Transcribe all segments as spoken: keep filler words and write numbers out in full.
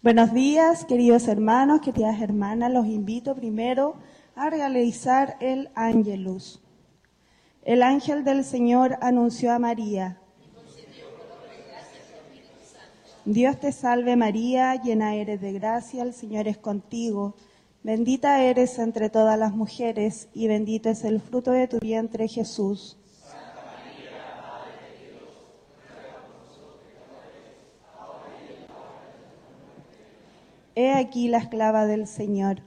Buenos días, queridos hermanos, queridas hermanas. Los invito primero a realizar el Ángelus. El ángel del Señor anunció a María: Dios te salve María, llena eres de gracia, el Señor es contigo. Bendita eres entre todas las mujeres, y bendito es el fruto de tu vientre, Jesús. Santa María, Madre de Dios, ruega por nosotros pecadores, ahora y en la hora de nuestra muerte. He aquí la esclava del Señor.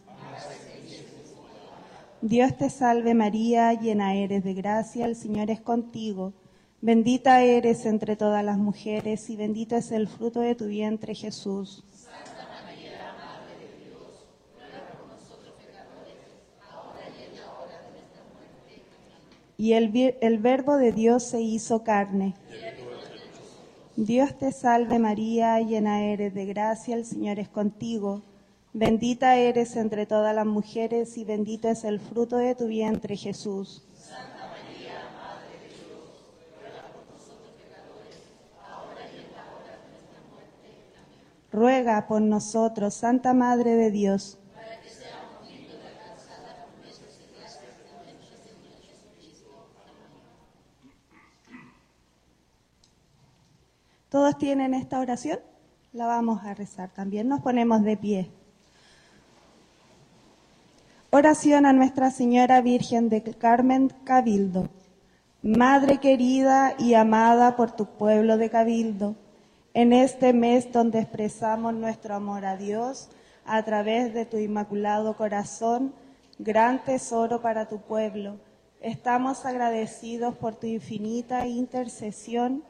Dios te salve María, llena eres de gracia, el Señor es contigo. Bendita eres entre todas las mujeres, y bendito es el fruto de tu vientre, Jesús. Santa María, Madre de Dios, ruega por nosotros pecadores, ahora y en la hora de nuestra muerte. Y el, el Verbo de Dios se hizo carne. Dios te salve María, llena eres de gracia, el Señor es contigo. Bendita eres entre todas las mujeres, y bendito es el fruto de tu vientre, Jesús. Santa María, Madre de Dios, ruega por nosotros pecadores, ahora y en la hora de nuestra muerte. Amén. Ruega por nosotros, Santa Madre de Dios. Para que seamos dignos de alcanzar las promesas y gracias de nuestro Señor Jesucristo. Amén. ¿Todos tienen esta oración? La vamos a rezar también. Nos ponemos de pie. Oración a Nuestra Señora Virgen del Carmen, Cabildo. Madre querida y amada por tu pueblo de Cabildo, en este mes donde expresamos nuestro amor a Dios a través de tu Inmaculado Corazón, gran tesoro para tu pueblo, estamos agradecidos por tu infinita intercesión.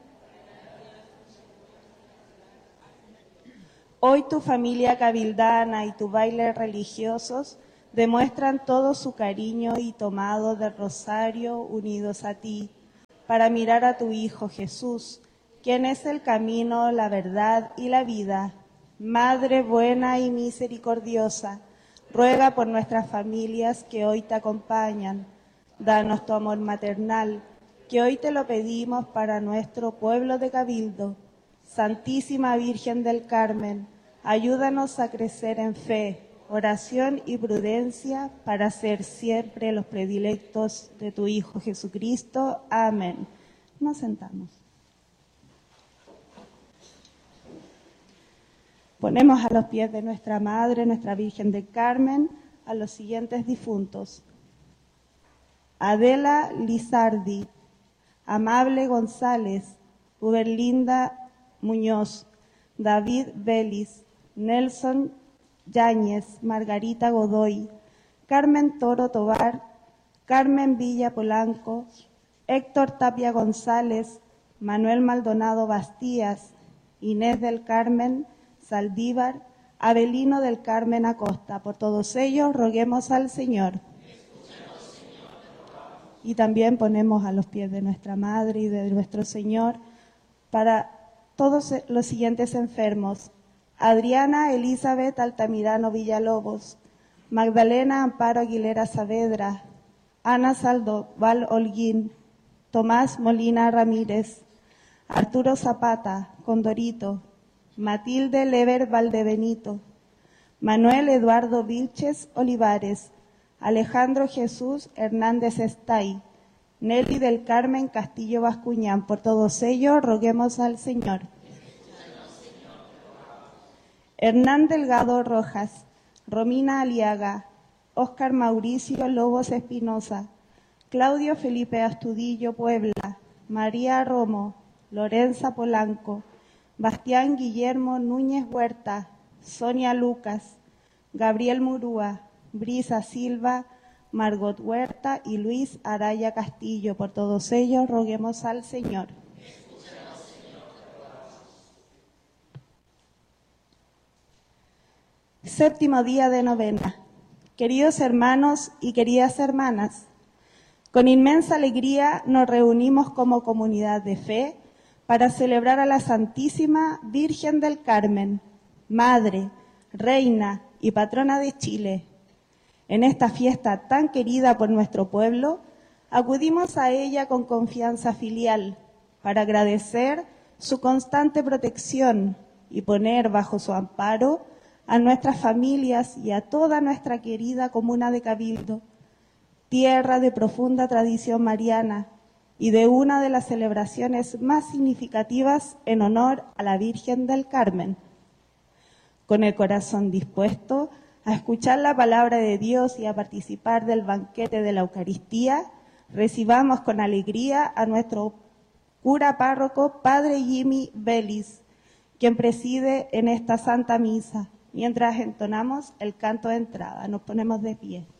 Hoy tu familia cabildana y tu baile religiosos demuestran todo su cariño y tomado del rosario unidos a ti, para mirar a tu Hijo Jesús, quien es el camino, la verdad y la vida. Madre buena y misericordiosa, ruega por nuestras familias que hoy te acompañan. Danos tu amor maternal, que hoy te lo pedimos para nuestro pueblo de Cabildo. Santísima Virgen del Carmen, ayúdanos a crecer en fe, oración y prudencia para ser siempre los predilectos de tu Hijo Jesucristo. Amén. Nos sentamos. Ponemos a los pies de nuestra Madre, nuestra Virgen del Carmen, a los siguientes difuntos: Adela Lizardi, Amable González, Uberlinda Muñoz, David Vélez, Nelson Yáñez, Margarita Godoy, Carmen Toro Tobar, Carmen Villa Polanco, Héctor Tapia González, Manuel Maldonado Bastías, Inés del Carmen Saldívar, Abelino del Carmen Acosta. Por todos ellos roguemos al Señor. Y también ponemos a los pies de nuestra Madre y de nuestro Señor para todos los siguientes enfermos: Adriana Elizabeth Altamirano Villalobos, Magdalena Amparo Aguilera Saavedra, Ana Saldoval Holguín, Tomás Molina Ramírez, Arturo Zapata Condorito, Matilde Lever Valdebenito, Manuel Eduardo Vilches Olivares, Alejandro Jesús Hernández Estay, Nelly del Carmen Castillo Bascuñán. Por todos ellos roguemos al Señor. Hernán Delgado Rojas, Romina Aliaga, Óscar Mauricio Lobos Espinosa, Claudio Felipe Astudillo Puebla, María Romo, Lorenza Polanco, Bastián Guillermo Núñez Huerta, Sonia Lucas, Gabriel Murúa, Brisa Silva, Margot Huerta y Luis Araya Castillo. Por todos ellos roguemos al Señor. Séptimo día de novena. Queridos hermanos y queridas hermanas, con inmensa alegría nos reunimos como comunidad de fe para celebrar a la Santísima Virgen del Carmen, Madre, Reina y Patrona de Chile. En esta fiesta tan querida por nuestro pueblo, acudimos a ella con confianza filial para agradecer su constante protección y poner bajo su amparo a nuestras familias y a toda nuestra querida comuna de Cabildo, tierra de profunda tradición mariana y de una de las celebraciones más significativas en honor a la Virgen del Carmen. Con el corazón dispuesto a escuchar la palabra de Dios y a participar del banquete de la Eucaristía, recibamos con alegría a nuestro cura párroco, Padre Jimmy Vélez, quien preside en esta Santa Misa, mientras entonamos el canto de entrada. Nos ponemos de pie.